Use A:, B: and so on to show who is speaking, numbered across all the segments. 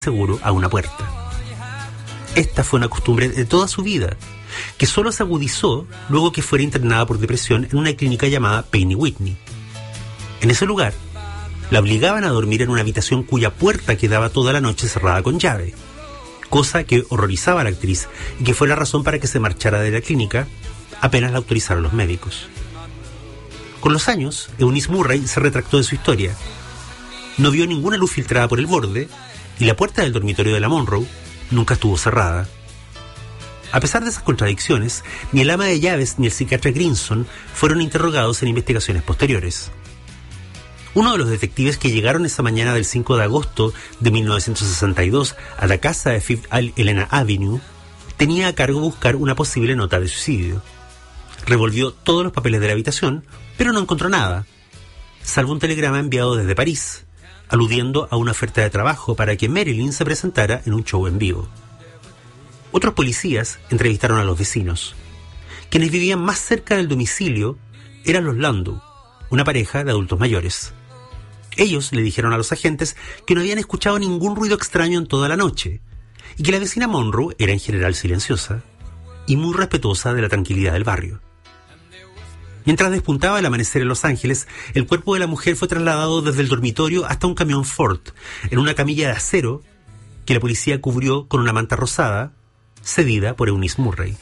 A: seguro a una puerta. Esta fue una costumbre de toda su vida, que solo se agudizó luego que fuera internada por depresión en una clínica llamada Penny Whitney. En ese lugar, la obligaban a dormir en una habitación cuya puerta quedaba toda la noche cerrada con llave, cosa que horrorizaba a la actriz y que fue la razón para que se marchara de la clínica apenas la autorizaron los médicos. Con los años, Eunice Murray se retractó de su historia. No vio ninguna luz filtrada por el borde y la puerta del dormitorio de la Monroe nunca estuvo cerrada. A pesar de esas contradicciones, ni el ama de llaves ni el psiquiatra Grinson fueron interrogados en investigaciones posteriores. Uno de los detectives que llegaron esa mañana del 5 de agosto de 1962 a la casa de Fifth Helena Avenue tenía a cargo buscar una posible nota de suicidio. Revolvió todos los papeles de la habitación, pero no encontró nada, salvo un telegrama enviado desde París, aludiendo a una oferta de trabajo para que Marilyn se presentara en un show en vivo. Otros policías entrevistaron a los vecinos. Quienes vivían más cerca del domicilio eran los Landau, una pareja de adultos mayores. Ellos le dijeron a los agentes que no habían escuchado ningún ruido extraño en toda la noche y que la vecina Monroe era en general silenciosa y muy respetuosa de la tranquilidad del barrio. Mientras despuntaba el amanecer en Los Ángeles, el cuerpo de la mujer fue trasladado desde el dormitorio hasta un camión Ford, en una camilla de acero que la policía cubrió con una manta rosada, cedida por Eunice Murray.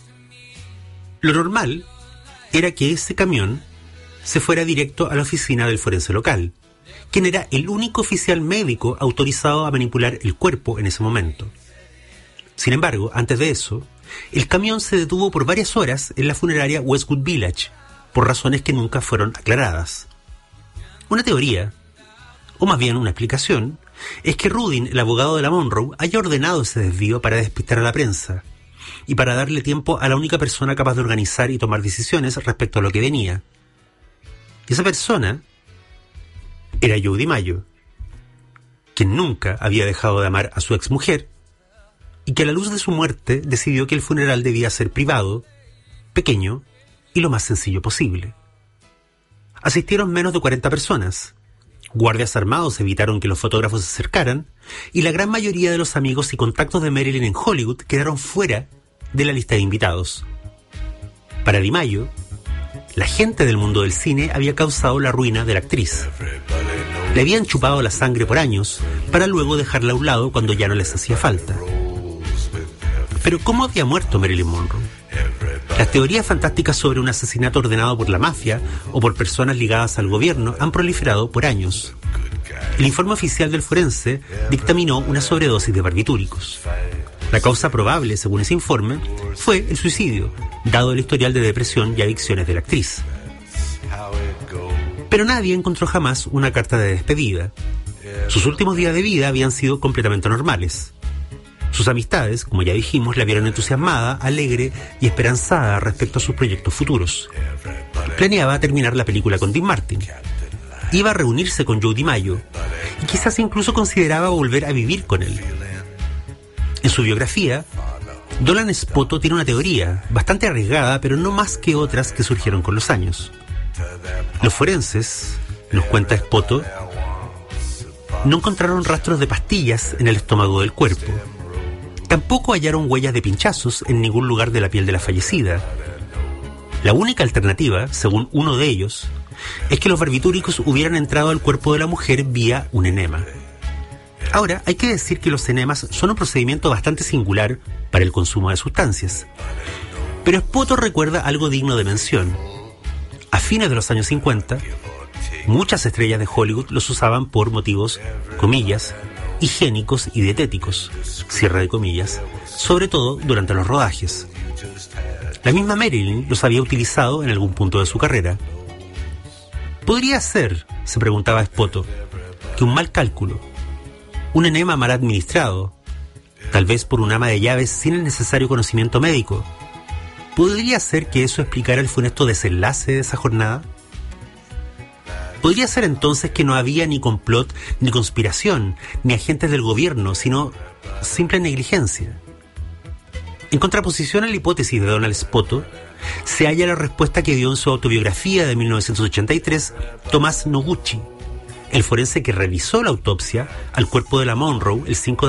A: Lo normal era que ese camión se fuera directo a la oficina del forense local, quien era el único oficial médico autorizado a manipular el cuerpo en ese momento. Sin embargo, antes de eso, el camión se detuvo por varias horas en la funeraria Westwood Village, por razones que nunca fueron aclaradas. Una teoría, o más bien una explicación, es que Rudin, el abogado de la Monroe, haya ordenado ese desvío para despistar a la prensa y para darle tiempo a la única persona capaz de organizar y tomar decisiones respecto a lo que venía. Y esa persona era Joe DiMaggio, quien nunca había dejado de amar a su exmujer y que a la luz de su muerte decidió que el funeral debía ser privado, pequeño y lo más sencillo posible. Asistieron menos de 40 personas. Guardias armados evitaron que los fotógrafos se acercaran y la gran mayoría de los amigos y contactos de Marilyn en Hollywood quedaron fuera de la lista de invitados. Para DiMaggio, la gente del mundo del cine había causado la ruina de la actriz. Le habían chupado la sangre por años para luego dejarla a un lado cuando ya no les hacía falta. Pero ¿cómo había muerto Marilyn Monroe? Las teorías fantásticas sobre un asesinato ordenado por la mafia o por personas ligadas al gobierno han proliferado por años. El informe oficial del forense dictaminó una sobredosis de barbitúricos. La causa probable, según ese informe, fue el suicidio, dado el historial de depresión y adicciones de la actriz. Pero nadie encontró jamás una carta de despedida. Sus últimos días de vida habían sido completamente normales. Sus amistades, como ya dijimos, la vieron entusiasmada, alegre y esperanzada respecto a sus proyectos futuros. Planeaba terminar la película con Dean Martin. Iba a reunirse con Joe DiMaggio y quizás incluso consideraba volver a vivir con él. En su biografía, Dolan Spoto tiene una teoría, bastante arriesgada, pero no más que otras que surgieron con los años. Los forenses, nos cuenta Spoto, no encontraron rastros de pastillas en el estómago del cuerpo. Tampoco hallaron huellas de pinchazos en ningún lugar de la piel de la fallecida. La única alternativa, según uno de ellos, es que los barbitúricos hubieran entrado al cuerpo de la mujer vía un enema. Ahora, hay que decir que los enemas son un procedimiento bastante singular para el consumo de sustancias. Pero Spoto recuerda algo digno de mención. A fines de los años 50, muchas estrellas de Hollywood los usaban por motivos, comillas, higiénicos y dietéticos, cierre de comillas, sobre todo durante los rodajes. La misma Marilyn los había utilizado en algún punto de su carrera. ¿Podría ser, se preguntaba Spoto, que un mal cálculo, un enema mal administrado, tal vez por un ama de llaves sin el necesario conocimiento médico, podría ser que eso explicara el funesto desenlace de esa jornada? ¿Podría ser entonces que no había ni complot, ni conspiración, ni agentes del gobierno, sino simple negligencia? En contraposición a la hipótesis de Donald Spoto, se halla la respuesta que dio en su autobiografía de 1983 Tomás Noguchi, el forense que realizó la autopsia al cuerpo de la Monroe el 5 de